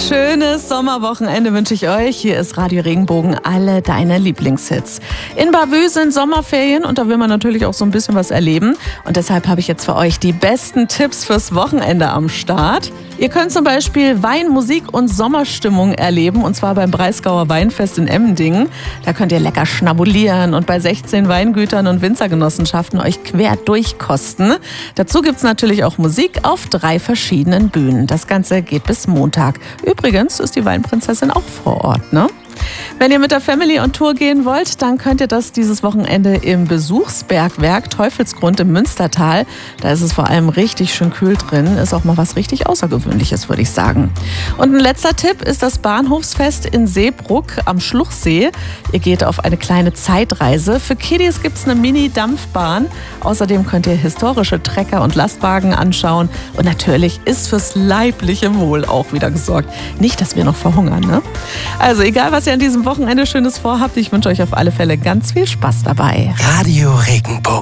schönes Sommerwochenende wünsche ich euch. Hier ist Radio Regenbogen, alle deine Lieblingshits. In Bavü sind Sommerferien und da will man natürlich auch so ein bisschen was erleben. Und deshalb habe ich jetzt für euch die besten Tipps fürs Wochenende am Start. Ihr könnt zum Beispiel Wein, Musik und Sommerstimmung erleben, und zwar beim Breisgauer Weinfest in Emmendingen. Da könnt ihr lecker schnabulieren und bei 16 Weingütern und Winzergenossenschaften euch quer durchkosten. Dazu gibt's natürlich auch Musik auf 3 verschiedenen Bühnen. Das Ganze geht bis Montag. Übrigens ist die Weinprinzessin auch vor Ort, ne? Wenn ihr mit der Family on Tour gehen wollt, dann könnt ihr das dieses Wochenende im Besuchsbergwerk Teufelsgrund im Münstertal. Da ist es vor allem richtig schön kühl drin. Ist auch mal was richtig Außergewöhnliches, würde ich sagen. Und ein letzter Tipp ist das Bahnhofsfest in Seebrugg am Schluchsee. Ihr geht auf eine kleine Zeitreise. Für Kiddies gibt es eine Mini-Dampfbahn. Außerdem könnt ihr historische Trecker und Lastwagen anschauen. Und natürlich ist fürs leibliche Wohl auch wieder gesorgt. Nicht, dass wir noch verhungern, ne? Also egal, was ihr an diesem Wochenende Schönes vorhabt, ich wünsche euch auf alle Fälle ganz viel Spaß dabei. Radio Regenbogen.